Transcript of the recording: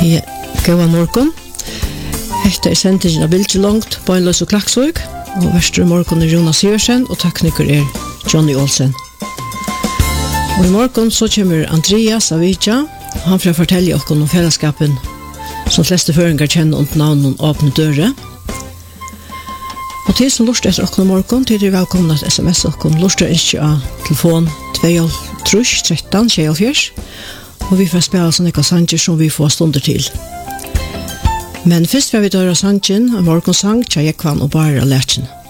Ja, gåan morgon. Hetta sendingen av Bilgelongt, Beinløs og Klaksvøk, og verster morgon Jonas Siversen, og tekniker Johnny Olsen. Og i morgon så kommer Andreas Avicii, han får fortelle oss om fellesskapen som fleste føringer kjenner under navnet Åpne Døre. Og til som lurer etter oss om morgon, til velkommen til SMS oss om lurer ikke av telefon 2-13-24, og vi får spille sånne sanger som vi får stunder til. Men først vil vi døre sangen, en morgonsang, Tja Jekvann og Bara Lertjen.